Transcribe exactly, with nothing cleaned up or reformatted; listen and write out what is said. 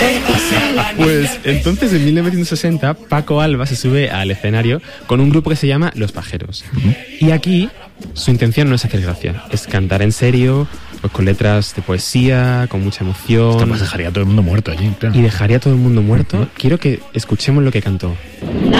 Pues entonces en mil novecientos sesenta Paco Alba se sube al escenario con un grupo que se llama Los Pajeros. Uh-huh. Y aquí su intención no es hacer gracia, es cantar en serio, pues con letras de poesía, con mucha emoción. Esto pues dejaría a todo el mundo muerto allí, claro. Y dejaría a todo el mundo muerto. Uh-huh. Quiero que escuchemos lo que cantó.